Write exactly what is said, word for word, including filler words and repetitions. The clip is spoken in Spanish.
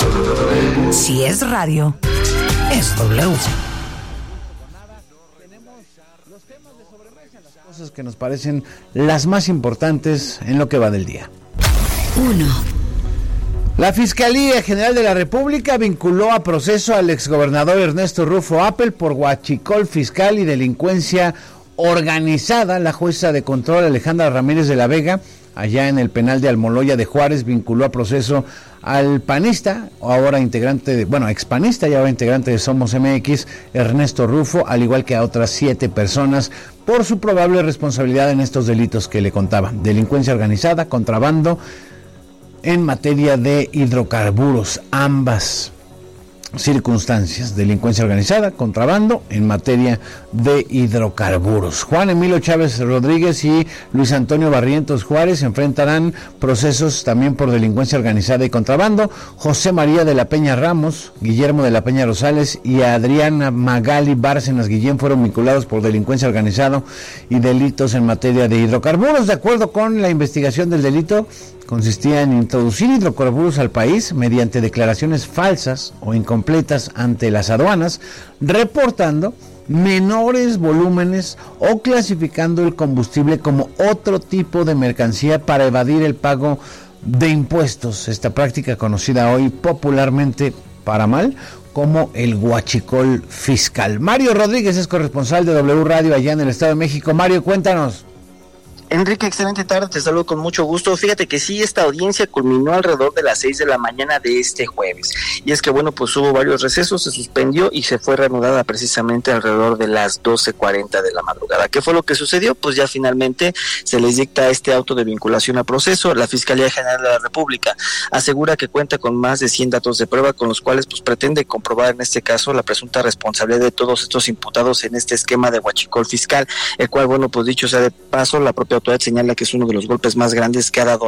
Si es radio, es W. Cosas que nos parecen las más importantes en lo que va del día. Uno. La Fiscalía General de la República vinculó a proceso al exgobernador Ernesto Rufo Appel por huachicol fiscal y delincuencia organizada. La jueza de control Alejandra Ramírez de la Vega, allá en el penal de Almoloya de Juárez, vinculó a proceso al panista, ahora integrante, de, bueno, expanista y ahora integrante de Somos M X, Ernesto Rufo, al igual que a otras siete personas, por su probable responsabilidad en estos delitos que le contaba: delincuencia organizada, contrabando en materia de hidrocarburos, ambas circunstancias, delincuencia organizada, contrabando en materia de hidrocarburos. Juan Emilio Chávez Rodríguez y Luis Antonio Barrientos Juárez enfrentarán procesos también por delincuencia organizada y contrabando. José María de la Peña Ramos, Guillermo de la Peña Rosales y Adriana Magali Bárcenas Guillén fueron vinculados por delincuencia organizada y delitos en materia de hidrocarburos. De acuerdo con la investigación del delito, consistía en introducir hidrocarburos al país mediante declaraciones falsas o incompletas ante las aduanas, reportando menores volúmenes o clasificando el combustible como otro tipo de mercancía para evadir el pago de impuestos. Esta práctica, conocida hoy popularmente para mal como el huachicol fiscal. Mario Rodríguez es corresponsal de W Radio allá en el Estado de México. Mario, cuéntanos. Enrique, excelente tarde, te saludo con mucho gusto. Fíjate que sí, esta audiencia culminó alrededor de las seis de la mañana de este jueves. Y es que bueno, pues hubo varios recesos, se suspendió y se fue reanudada precisamente alrededor de las doce cuarenta de la madrugada. ¿Qué fue lo que sucedió? Pues ya finalmente se les dicta este auto de vinculación a proceso. La Fiscalía General de la República asegura que cuenta con más de cien datos de prueba con los cuales pues pretende comprobar en este caso la presunta responsabilidad de todos estos imputados en este esquema de huachicol fiscal, el cual, bueno, pues dicho sea de paso, la propia autoridad señala que es uno de los golpes más grandes que ha dado